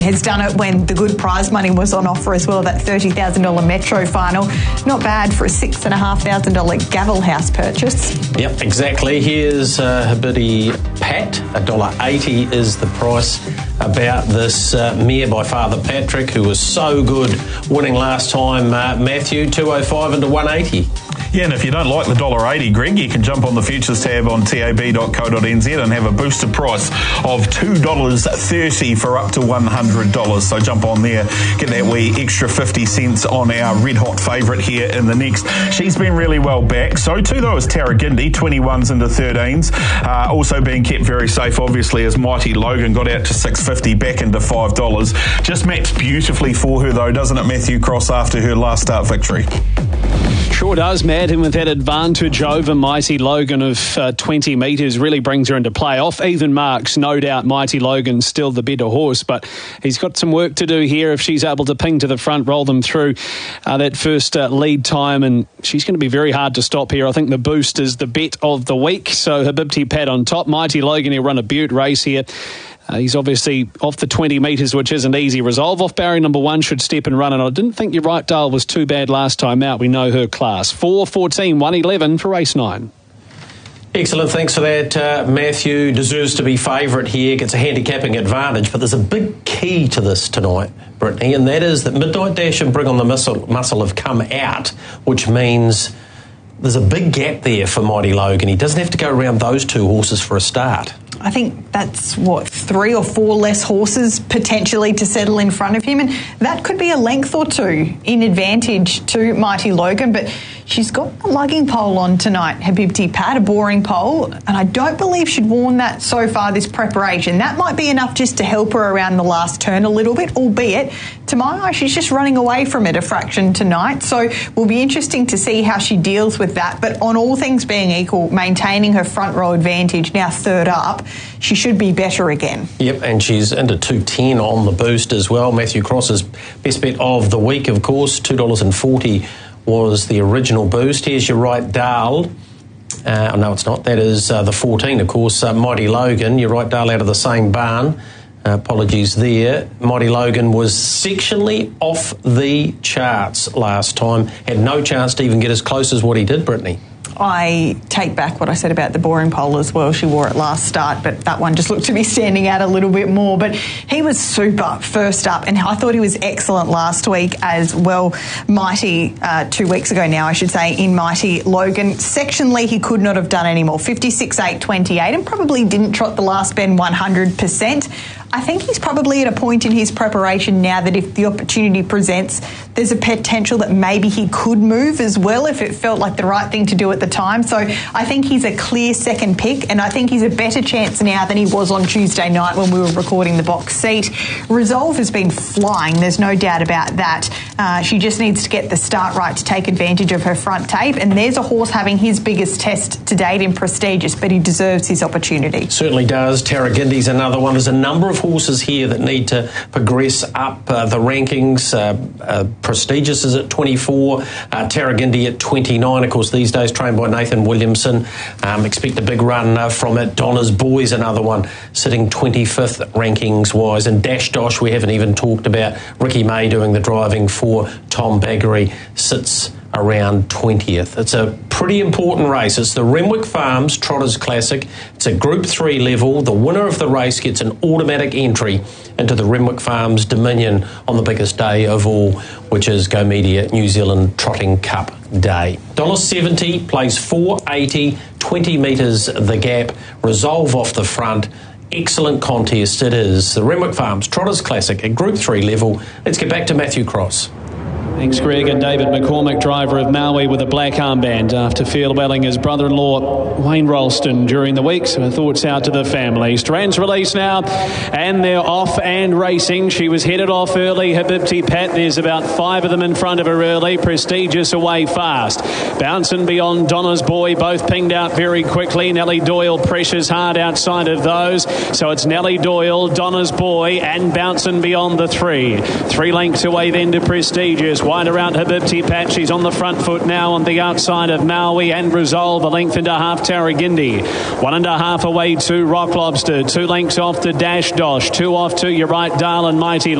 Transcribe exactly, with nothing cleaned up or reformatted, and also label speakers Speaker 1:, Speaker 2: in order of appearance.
Speaker 1: Has done it when the good prize money was on offer as well, that thirty thousand dollars Metro final. Not bad for a six thousand five hundred dollars Gavel House purchase.
Speaker 2: Yep, exactly. Here's uh, Habibti Pat. one dollar eighty is the price about this uh, mare by Father Patrick, who was so good winning last time, uh, Matthew. two oh five into one eighty.
Speaker 3: Yeah, and if you don't like the one dollar eighty, Greg, you can jump on the futures tab on tab dot co dot n z and have a boosted price of two dollars thirty for up to one hundred dollars. So jump on there, get that wee extra fifty cents on our red hot favourite here in the next. She's been really well back. So too, though, is Tarragindi, twenty-ones into thirteens. Uh, also being kept very safe, obviously, as Mighty Logan got out to six fifty, back into five dollars. Just matched beautifully for her, though, doesn't it, Matthew Cross, after her last start victory?
Speaker 4: Sure does, Matt, and with that advantage over Mighty Logan of uh, twenty metres really brings her into play. Off even marks, no doubt Mighty Logan's still the better horse, but he's got some work to do here if she's able to ping to the front, roll them through uh, that first uh, lead time, and she's going to be very hard to stop here. I think the boost is the bet of the week, so Habibti Pat on top. Mighty Logan, he'll run a beaut race here. Uh, he's obviously off the twenty metres, which isn't easy. Resolve off barrier number one should step and run, and I didn't think your right Dale was too bad last time out. We know her class. four fourteen, one eleven for race nine.
Speaker 2: Excellent, thanks for that, uh, Matthew. Deserves to be favourite here, gets a handicapping advantage, but there's a big key to this tonight, Brittany, and that is that Midnight Dash and Bring on the Muscle, muscle have come out, which means there's a big gap there for Mighty Logan. He doesn't have to go around those two horses for a start.
Speaker 1: I think that's, what, three or four less horses potentially to settle in front of him. And that could be a length or two in advantage to Mighty Logan. But she's got a lugging pole on tonight, Habibti Pat, a boring pole. And I don't believe she'd worn that so far this preparation. That might be enough just to help her around the last turn a little bit, albeit, to my eye, she's just running away from it a fraction tonight. So it will be interesting to see how she deals with that. But on all things being equal, maintaining her front row advantage, now third up, she should be better again.
Speaker 2: Yep, and she's into two ten on the boost as well. Matthew Cross's best bet of the week, of course, two dollars forty was the original boost. Here's your right Dale. Uh, no, it's not. That is uh, the fourteen, of course, uh, Mighty Logan. Your right Dale out of the same barn. Uh, apologies there. Mighty Logan was sectionally off the charts last time. Had no chance to even get as close as what he did, Brittany.
Speaker 1: I take back what I said about the boring pole as well. She wore it last start, but that one just looked to be standing out a little bit more. But he was super first up, and I thought he was excellent last week as well. Mighty, uh, two weeks ago now, I should say, in Mighty Logan. Sectionally, he could not have done any more. fifty-six eight twenty-eight, and probably didn't trot the last bend one hundred percent. I think he's probably at a point in his preparation now that if the opportunity presents, there's a potential that maybe he could move as well if it felt like the right thing to do at the time. So I think he's a clear second pick, and I think he's a better chance now than he was on Tuesday night when we were recording the box seat. Resolve has been flying, there's no doubt about that. Uh, she just needs to get the start right to take advantage of her front tape, and there's a horse having his biggest test to date in Prestigious, but he deserves his opportunity.
Speaker 2: Certainly does. Tarragindi's another one. There's a number of horses here that need to progress up uh, the rankings. Uh, uh, Prestigious is at twenty-four, uh, Tarragindi at twenty-nine. Of course, these days trained by Nathan Williamson. Um, expect a big run uh, from it. Donna's Boy's another one, sitting twenty-fifth rankings-wise. And Dash Dosh, we haven't even talked about. Ricky May doing the driving for Tom Baggery, sits around twentieth. It's a pretty important race. It's the Renwick Farms Trotters Classic. It's a Group three level. The winner of the race gets an automatic entry into the Renwick Farms Dominion on the biggest day of all, which is Go Media New Zealand Trotting Cup Day. one dollar seventy, plays four eighty, twenty metres the gap, Resolve off the front. Excellent contest it is. The Renwick Farms Trotters Classic at Group three level. Let's get back to Matthew Cross.
Speaker 4: Thanks, Greg. And David McCormick, driver of Maui, with a black armband after farewelling his brother-in-law Wayne Ralston during the week. So thoughts out to the family. Strands release now, and they're off and racing. She was headed off early, Habibti Pat. There's about five of them in front of her early. Prestigious away fast. Bouncing beyond Donna's Boy, both pinged out very quickly. Nellie Doyle pressures hard outside of those. So it's Nellie Doyle, Donna's Boy, and Bouncing beyond the three. Three lengths away then to Prestigious. Wide around Habibti Patch. She's on the front foot now on the outside of Maui and Resolve. A length and a half Tarragindi. One and a half away to Rock Lobster. Two lengths off to Dash Dosh. Two off to your right, Darlin Mighty